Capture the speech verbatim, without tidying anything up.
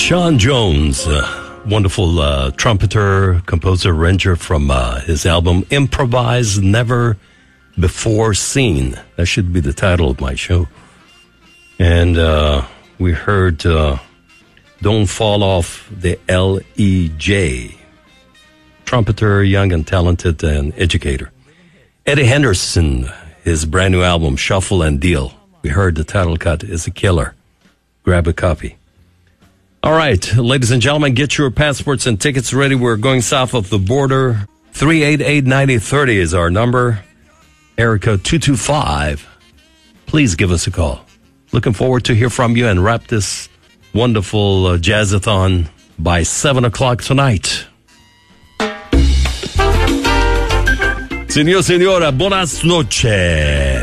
Sean Jones, uh, wonderful uh, trumpeter, composer, arranger from uh, his album Improvise Never Before Seen. That should be the title of my show. And uh, we heard uh, Don't Fall Off the L E J. Trumpeter, young and talented, and educator. Eddie Henderson, his brand new album, Shuffle and Deal. We heard the title cut is a killer. Grab a copy. All right, ladies and gentlemen, get your passports and tickets ready. We're going south of the border. three eight eight, nine zero three zero is our number. Area code two two five. Please give us a call. Looking forward to hear from you and wrap this wonderful uh, jazzathon by seven o'clock tonight. Signor, signora, buenas noches.